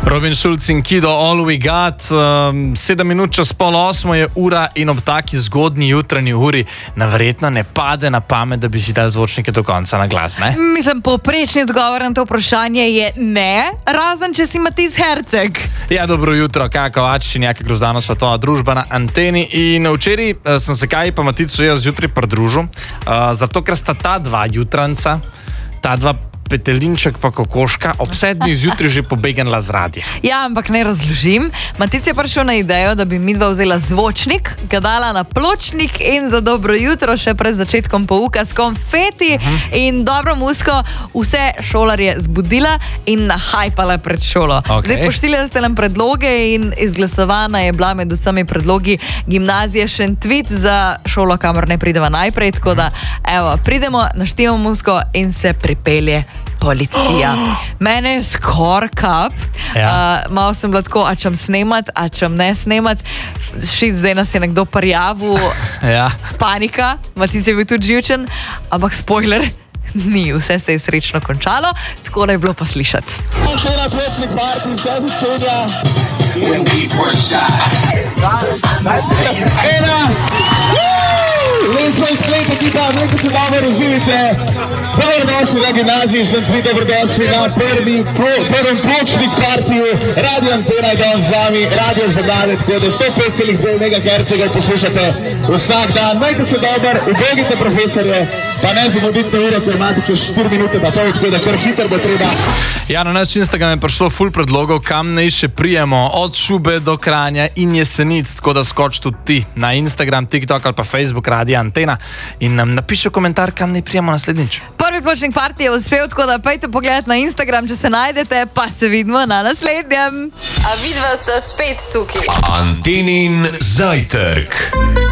Robin Schulz in Kido, All We Got. 7 minut čez 7:30 je ura in ob taki zgodnji jutranji uri naverjetno ne pade na pamet, da bi si dal zvočnike do konca na glas, ne? Mislim, povprečni odgovor na to vprašanje je ne, razen če si Matic Herceg. Ja, dobro jutro, kako vači, nekaj grozdano svetovna družba na Anteni. In včeraj sem se kaj pa Maticu jaz zjutraj pridružil, zato ker sta ta dva jutranca, ta dva Petelinček pa kokoška ob 7 zjutraj že pobegnila z radia. Ja, ampak ne razložim. Matic je prišel na idejo, da bi midva vzela zvočnik, ga dala na pločnik in za dobro jutro še pred začetkom pouka s konfeti in dobro muziko vse šolarje zbudila in nahajpala pred šolo. Okay. Zdaj poštili ste nam predloge in izglasovana je bila med vsemi predlogi Gimnazije Šentvit za šolo, kamor ne prideva najprej, tako da evo, pridemo, naštevamo muziko in se pripelje policija. Mene je skor kap. Ja. Malo sem bila tako, a čem snemat, a čem ne snemat. Šit, zdaj nas je nekdo prijavil. Ja. Panika, Matic je bil tudi živčen, ampak spoiler, ni, vse se je srečno končalo, tako da je bilo pa slišati. Lepo in sklep ekipa, nekaj se dobro uživite. Dobrodošli na Gimnaziji Šentvit, dobrodošli na prvem pločnik partiju. Radio Antena je danes z vami, radio za mlade, tako da 105,2 MHz poslušate vsak dan. Majte se dober, ubogite profesorje, pa ne zamudite uro, ker imate čez 4 minute pa pol, tako da kar hitro bo treba. Ja, na naš Instagram je prišlo ful predlogov, kam naj še prijemo, od Šube do Kranja in Jesenic, tako da skoč tudi ti na Instagram, TikTok ali pa Facebook Radio Antena in nam napiši komentar, kam naj prijemo naslednjič. Prvi pločnik partije je uspel, tako da pejte pogledati na Instagram, če se najdete, pa se vidimo na naslednjem. A vidva sta spet tukaj. Antenin zajtrk.